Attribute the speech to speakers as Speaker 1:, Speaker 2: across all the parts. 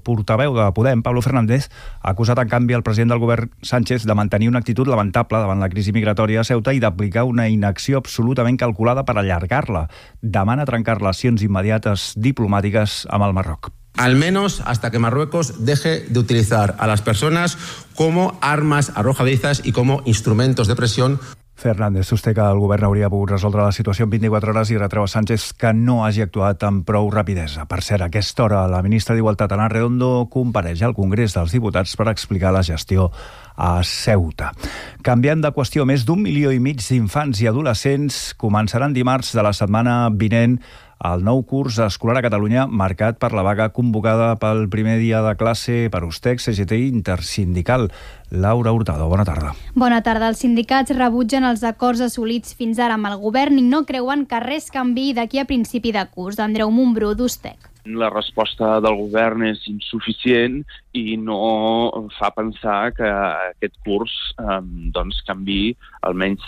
Speaker 1: portaveu de Podem, Pablo Fernández, ha acusat en canvi el president del govern Sánchez de mantenir una actitud lamentable davant la crisi migratòria a Ceuta i d'aplicar una inacció absolutament calculada per allargar-la. Demana trencar relacions immediates diplomàtiques amb el Marroc.
Speaker 2: Al menos hasta que Marruecos deje de utilizar a las personas como armas arrojadizas y como instrumentos de presión.
Speaker 1: Fernández sosté que el govern hauria pogut resoldre la situació en 24 hores i retreu a Sánchez que no hagi actuat amb prou rapidesa. Per cert, a aquesta hora, la ministra d'Igualtat, Ana Redondo, compareix al Congrés dels Diputats per explicar la gestió a Ceuta. Canviant de qüestió, més d'1,5 milió d'infants i adolescents començaran dimarts de la setmana vinent el nou curs escolar a Catalunya, marcat per la vaga convocada pel primer dia de classe per USTEC, CGT i Intersindical. Laura Hurtado, bona tarda.
Speaker 3: Bona tarda. Els sindicats rebutgen els acords assolits fins ara amb el govern i no creuen que res canviï d'aquí a principi de curs. Andreu Montbrú, d'USTEC.
Speaker 4: La resposta del govern és insuficient i no fa pensar que aquest curs canviï, almenys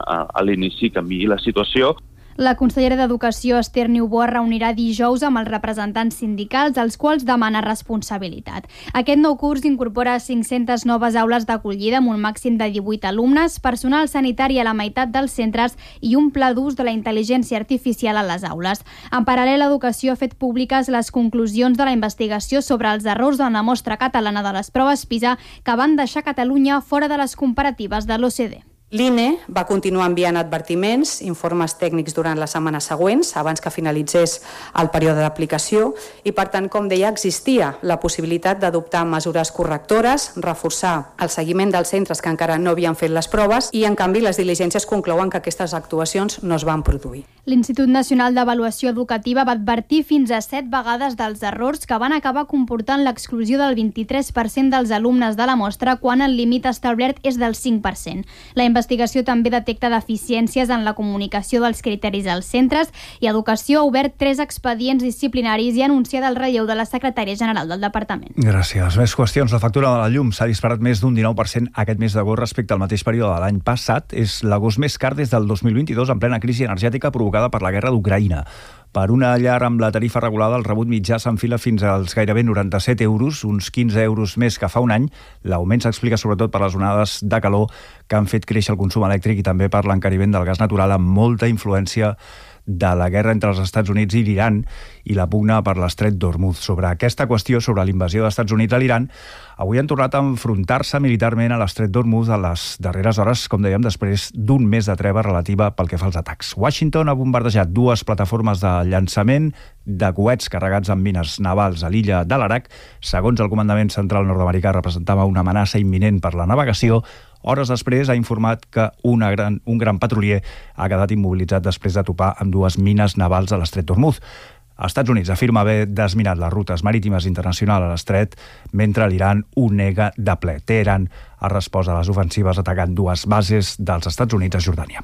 Speaker 4: a l'inici, canviï la situació.
Speaker 3: La consellera d'Educació, Esther Niubó, es reunirà dijous amb els representants sindicals, als quals demana responsabilitat. Aquest nou curs incorpora 500 noves aules d'acollida amb un màxim de 18 alumnes, personal sanitari a la meitat dels centres i un pla d'ús de la intel·ligència artificial a les aules. En paral·lel, l'Educació ha fet públiques les conclusions de la investigació sobre els errors de la mostra catalana de les proves PISA que van deixar Catalunya fora de les comparatives de l'OCDE.
Speaker 5: L'INE va continuar enviant advertiments, informes tècnics durant les setmanes següents, abans que finalitzés el període d'aplicació, i per tant, com deia, existia la possibilitat d'adoptar mesures correctores, reforçar el seguiment dels centres que encara no havien fet les proves i, en canvi, les diligències conclouen que aquestes actuacions no es van produir.
Speaker 3: L'Institut Nacional d'Avaluació Educativa va advertir fins a 7 vegades dels errors que van acabar comportant l'exclusió del 23% dels alumnes de la mostra quan el límit establert és del 5%. La investigació també detecta deficiències en la comunicació dels criteris als centres i Educació ha obert 3 expedients disciplinaris i ha anunciat el relleu de la secretària general del departament.
Speaker 1: Gràcies. Més qüestions. La factura de la llum s'ha disparat més d'un 19% aquest mes d'agost respecte al mateix període de l'any passat. És l'agost més car des del 2022 en plena crisi energètica provocada per la guerra d'Ucraïna. Per una llar amb la tarifa regulada, el rebut mitjà s'enfila fins als gairebé 97 euros, uns 15 euros més que fa un any. L'augment s'explica sobretot per les onades de calor que han fet créixer el consum elèctric i també per l'encariment del gas natural amb molta influència de la guerra entre els Estats Units i l'Iran i la pugna per l'estret d'Hormuz. Sobre aquesta qüestió, sobre l'invasió dels Estats Units a l'Iran, avui han tornat a enfrontar-se militarment a l'estret d'Hormuz a les darreres hores, com dèiem, després d'un mes de treva relativa pel que fa als atacs. Washington ha bombardejat 2 plataformes de llançament de coets carregats amb mines navals a l'illa de l'Arak. Segons el comandament central nord-americà, representava una amenaça imminent per la navegació. Hores després ha informat que un gran petrolier ha quedat immobilitzat després de topar amb 2 mines navals a l'estret d'Hormuz. Els Estats Units afirma haver desminat les rutes marítimes internacionals a l'estret, mentre l'Iran ho nega de ple. Teheran ha respost a les ofensives atacant 2 bases dels Estats Units a Jordània.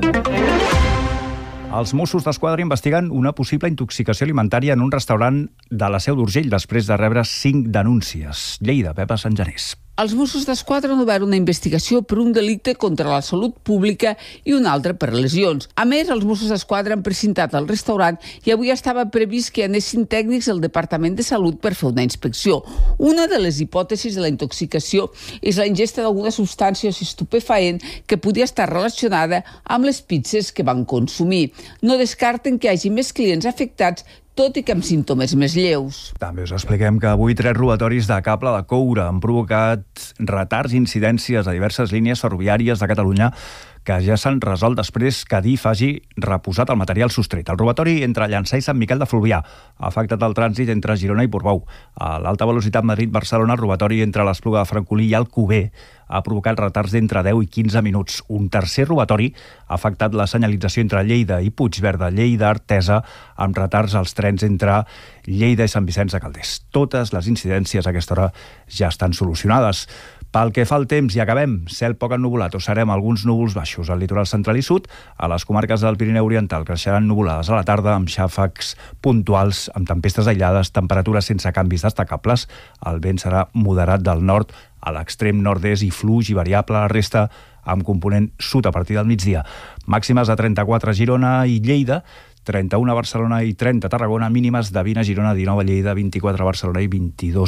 Speaker 1: Els Mossos d'Esquadra investiguen una possible intoxicació alimentària en un restaurant de la Seu d'Urgell després de rebre 5 denúncies. Lleida, Pepa Santjanés.
Speaker 6: Els Mossos d'Esquadra han obert una investigació per un delicte contra la salut pública i un altre per lesions. A més, els Mossos d'Esquadra han precintat el restaurant i avui estava previst que anessin tècnics al Departament de Salut per fer una inspecció. Una de les hipòtesis de la intoxicació és la ingesta d'alguna substància estupefaent que podia estar relacionada amb les pizzas que van consumir. No descarten que hi hagi més clients afectats, tot i que amb símptomes més lleus.
Speaker 1: També us expliquem que avui 3 robatoris de cable de coure han provocat retards i incidències a diverses línies ferroviàries de Catalunya que ja s'han resolt després que Adif hagi reposat el material sostret. El robatori entre Llançà i Sant Miquel de Fluvià ha afectat el trànsit entre Girona i Portbou. A l'alta velocitat Madrid-Barcelona, el robatori entre l'Espluga de Francolí i Alcover ha provocat retards d'entre 10 i 15 minuts. Un tercer robatori ha afectat la senyalització entre Lleida i Puigverd, Lleida-Artesa, amb retards als trens entre Lleida i Sant Vicenç de Calders. Totes les incidències a aquesta hora ja estan solucionades. Pel que fa al temps, i acabem, cel poc ennuvolat o serem alguns núvols baixos al litoral central i sud. A les comarques del Pirineu Oriental creixeran nuvolades a la tarda amb xàfecs puntuals, amb tempestes aïllades, temperatures sense canvis destacables. El vent serà moderat del nord a l'extrem nord-est i fluix i variable a la resta, amb component sud a partir del migdia. Màximes de 34 a Girona i Lleida, 31 a Barcelona i 30 a Tarragona, mínimes de 20 a Girona, 19 a Lleida, 24 a Barcelona i 22